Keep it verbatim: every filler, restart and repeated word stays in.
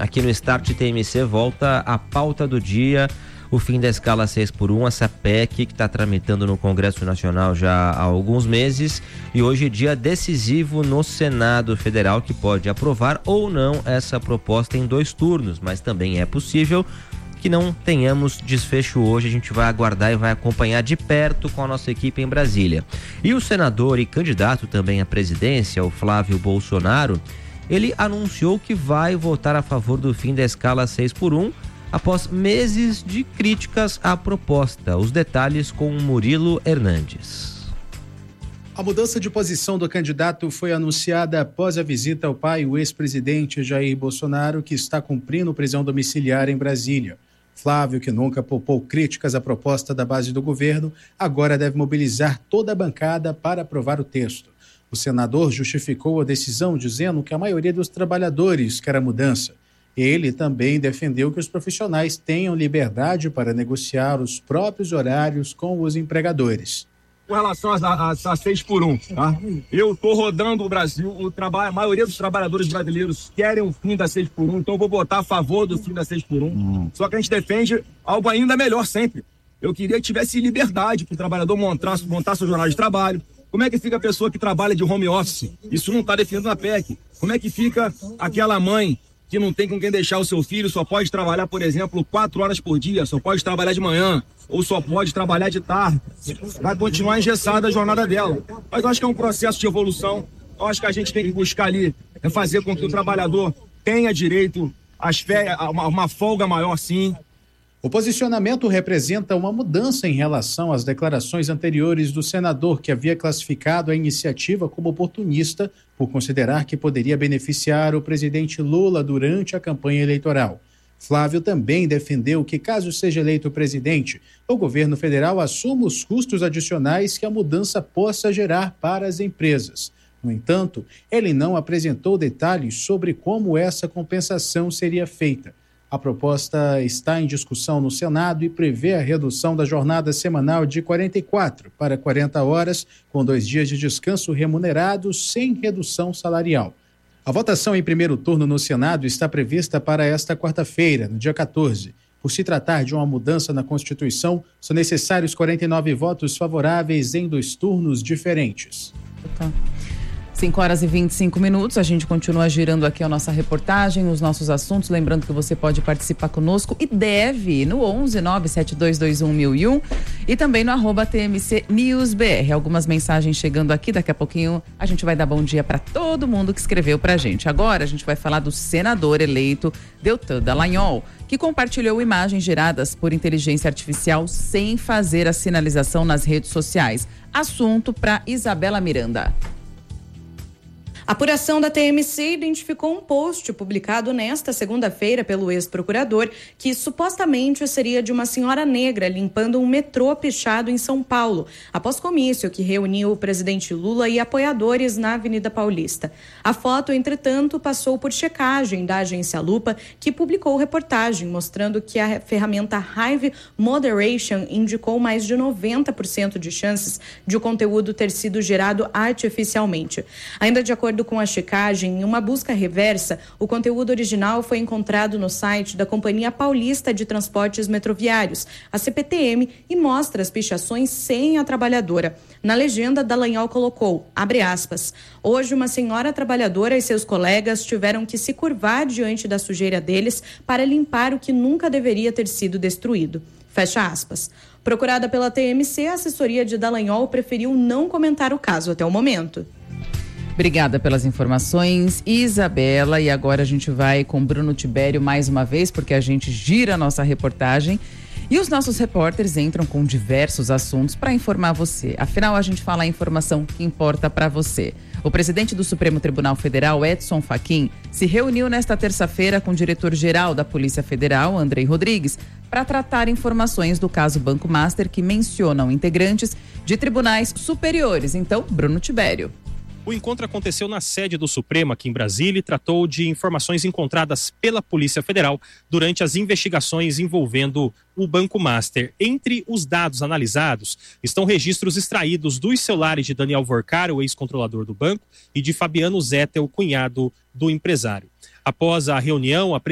Aqui no Start T M C volta a pauta do dia, o fim da escala seis por um, essa P E C que está tramitando no Congresso Nacional já há alguns meses, e hoje é dia decisivo no Senado Federal, que pode aprovar ou não essa proposta em dois turnos, mas também é possível que não tenhamos desfecho hoje. A gente vai aguardar e vai acompanhar de perto com a nossa equipe em Brasília. E o senador e candidato também à presidência, o Flávio Bolsonaro, ele anunciou que vai votar a favor do fim da escala seis por um após meses de críticas à proposta. Os detalhes com Murilo Hernandes. A mudança de posição do candidato foi anunciada após a visita ao pai, o ex-presidente Jair Bolsonaro, que está cumprindo prisão domiciliar em Brasília. Flávio, que nunca poupou críticas à proposta da base do governo, agora deve mobilizar toda a bancada para aprovar o texto. O senador justificou a decisão dizendo que a maioria dos trabalhadores quer a mudança. Ele também defendeu que os profissionais tenham liberdade para negociar os próprios horários com os empregadores. Com relação a seis por um, tá? Eu estou rodando o Brasil, o trabalho, a maioria dos trabalhadores brasileiros querem o fim da seis por um, então eu vou votar a favor do fim da seis por um. Hum. Só que a gente defende algo ainda melhor sempre. Eu queria que tivesse liberdade para o trabalhador montar, montar seu jornal de trabalho. Como é que fica a pessoa que trabalha de home office? Isso não está definido na P E C. Como é que fica aquela mãe que não tem com quem deixar o seu filho, só pode trabalhar, por exemplo, quatro horas por dia, só pode trabalhar de manhã, ou só pode trabalhar de tarde? Vai continuar engessada a jornada dela. Mas eu acho que é um processo de evolução. Eu acho que a gente tem que buscar ali, é fazer com que o trabalhador tenha direito às férias, a uma, uma folga maior, sim. O posicionamento representa uma mudança em relação às declarações anteriores do senador, que havia classificado a iniciativa como oportunista por considerar que poderia beneficiar o presidente Lula durante a campanha eleitoral. Flávio também defendeu que, caso seja eleito presidente, o governo federal assuma os custos adicionais que a mudança possa gerar para as empresas. No entanto, ele não apresentou detalhes sobre como essa compensação seria feita. A proposta está em discussão no Senado e prevê a redução da jornada semanal de quarenta e quatro para quarenta horas, com dois dias de descanso remunerado sem redução salarial. A votação em primeiro turno no Senado está prevista para esta quarta-feira, no dia quatorze. Por se tratar de uma mudança na Constituição, são necessários quarenta e nove votos favoráveis em dois turnos diferentes. Tá. cinco horas e vinte e cinco minutos, a gente continua girando aqui a nossa reportagem, os nossos assuntos, lembrando que você pode participar conosco e deve no onze nove sete dois dois um mil e um e também no arroba T M C News B R. Algumas mensagens chegando aqui, daqui a pouquinho a gente vai dar bom dia para todo mundo que escreveu pra gente. Agora a gente vai falar do senador eleito Deltan Dallagnol, que compartilhou imagens geradas por inteligência artificial sem fazer a sinalização nas redes sociais. Assunto para Isabela Miranda. A apuração da T M C identificou um post publicado nesta segunda-feira pelo ex-procurador que supostamente seria de uma senhora negra limpando um metrô pichado em São Paulo, após comício que reuniu o presidente Lula e apoiadores na Avenida Paulista. A foto, entretanto, passou por checagem da agência Lupa, que publicou reportagem mostrando que a ferramenta Hive Moderation indicou mais de noventa por cento de chances de o conteúdo ter sido gerado artificialmente. Ainda de acordo com a checagem, em uma busca reversa, o conteúdo original foi encontrado no site da Companhia Paulista de Transportes Metroviários, a C P T M, e mostra as pichações sem a trabalhadora. Na legenda, Dallagnol colocou, abre aspas, hoje uma senhora trabalhadora e seus colegas tiveram que se curvar diante da sujeira deles para limpar o que nunca deveria ter sido destruído. Fecha aspas. Procurada pela T M C, a assessoria de Dallagnol preferiu não comentar o caso até o momento. Obrigada pelas informações, Isabela. E agora a gente vai com Bruno Tibério mais uma vez, porque a gente gira a nossa reportagem e os nossos repórteres entram com diversos assuntos para informar você. Afinal, a gente fala a informação que importa para você. O presidente do Supremo Tribunal Federal, Edson Fachin, se reuniu nesta terça-feira com o diretor-geral da Polícia Federal, Andrei Rodrigues, para tratar informações do caso Banco Master que mencionam integrantes de tribunais superiores. Então, Bruno Tibério. O encontro aconteceu na sede do Supremo, aqui em Brasília, e tratou de informações encontradas pela Polícia Federal durante as investigações envolvendo o Banco Master. Entre os dados analisados estão registros extraídos dos celulares de Daniel Vorcar, o ex-controlador do banco, e de Fabiano Zeta, o cunhado do empresário. Após a reunião, a